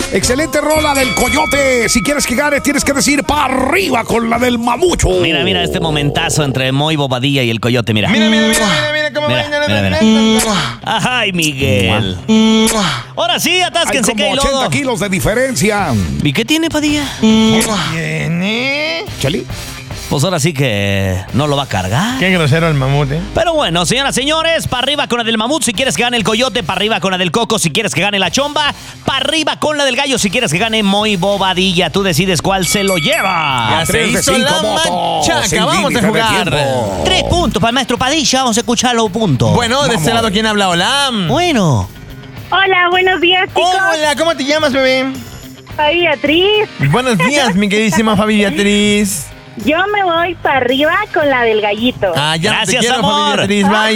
Excelente rola del Coyote. Si quieres que gane, tienes que decir para arriba con la del Mamucho. Mira este momentazo entre Moy Bobadilla y el Coyote, mira. Mira cómo Mira. Ay, Miguel. Ahora sí, atásquense que hay como 80 lodo. kilos de diferencia. ¿Y qué tiene, Padilla? ¿Tiene? Cheli. Pues ahora sí que no lo va a cargar. Qué grosero el mamut, ¿eh? Pero bueno, señoras, señores, para arriba con la del mamut si quieres que gane el Coyote, para arriba con la del Coco si quieres que gane la Chomba, para arriba con la del Gallo si quieres que gane Moy Bobadilla. Tú decides cuál se lo lleva. Ya se hizo la machaca, vamos a jugar. 3 puntos para el maestro Padilla, vamos a escuchar los puntos. Bueno, de este lado, ¿quién habla? Hola. Bueno. Hola, buenos días, chicos. Hola, ¿cómo te llamas, bebé? Fabi Beatriz. Buenos días, mi queridísima Fabi Beatriz. Yo me voy para arriba con la del Gallito. Ah, ya Gracias, te quiero, amor. Fabi Beatriz, bye.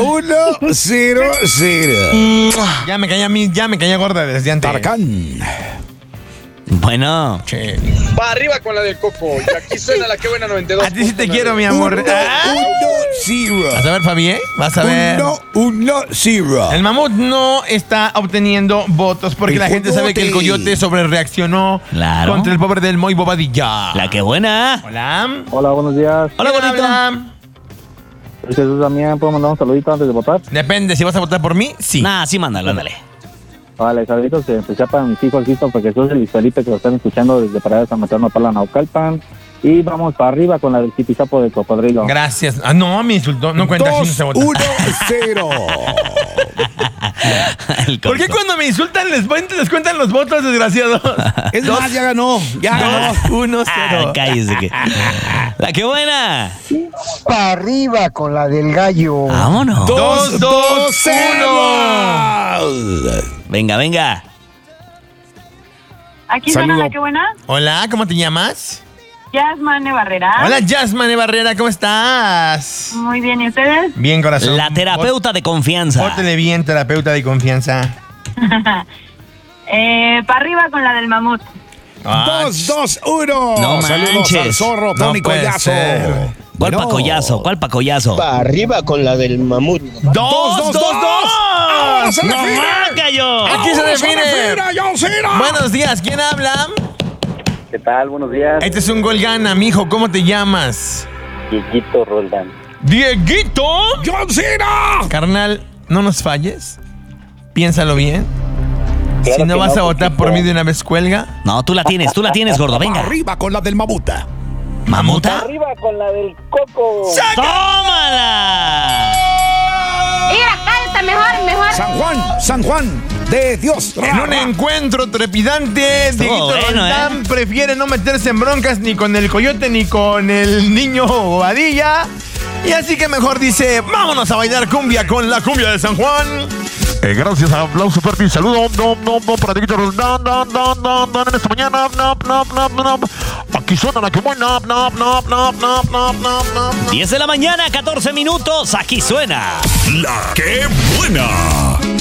1-0-0. Ya me caía gorda desde antes. Tarkan. Bueno. Che. Va arriba con la del Coco. Y aquí suena la que buena 92. A ti sí te quiero, mi amor. 1-0. Vas a ver, Fabi, ¿eh? Vas a ver. 1-0. El mamut no está obteniendo votos porque El la gente sabe Coyote. que el Coyote sobrereaccionó Claro. contra el pobre del Moy Bobadilla. La que buena. Hola. Hola, buenos días. Hola, ¿Quién bonito. habla? Jesús también, ¿puedo mandar un saludito antes de votar? Depende, si vas a votar por mí, sí. Nah, sí, mándalo, ándale. Vale, saluditos especial para mis hijos, Christopher Jesús y Luis Felipe, que lo están escuchando desde Parada San Mateo, Nopala, Naucalpan. Y vamos para arriba con la del tipizapo de cocodrilo. Gracias. Ah, no, me insultó. No cuenta si no se vota. 2-1-0. ¿Por qué cuando me insultan les cuentan los votos, desgraciados? Es más, ya ganó. Ya ganó. 1-0. Ah, cállese que. La que buena. Para arriba con la del Gallo. Vámonos. 2-2-0. Venga, venga. Aquí Saludo. suena la que buena. Hola, ¿cómo te llamas? Yasmane Barrera. Hola, Jasmine Barrera, ¿cómo estás? Muy bien, ¿y ustedes? Bien, corazón. La terapeuta de confianza. Pórtele bien, terapeuta de confianza. Para arriba con la del mamut. 2-2-1. No Saludos manches. al zorro, No Tony puede Collazo. ser. ¿Cuál Bueno. pacollazo? ¿Cuál pacollazo? Para arriba con la del mamut. 2-2-2. Ahora se ¡No define. más, Gallo! Aquí se Ahora define. John Cena. Buenos días, ¿quién habla? ¿Qué tal? Buenos días. Este es un gol gana, mijo. ¿Cómo te llamas? Dieguito Roldán. ¡Dieguito! John Cena. Carnal, no nos falles. Piénsalo bien. Claro Si no que vas no, a votar por mí de una vez, cuelga. No, tú la tienes, gordo. Venga. Arriba con la del Mamuta. ¿Mamuta? Arriba con la del Coco. ¡Tómala! Mira, canta mejor. San Juan de Dios. En un encuentro trepidante, Estuvo Dieguito bueno, Roldán prefiere no meterse en broncas ni con el Coyote ni con el niño Bobadilla. Y así que mejor dice, vámonos a bailar cumbia con la cumbia de San Juan. Gracias, aplauso fuerte y saludo. No, para Dieguito Roldán, en esta mañana. Aquí suena la que buena. 10 de la mañana, 14 minutos. Aquí suena. La que buena.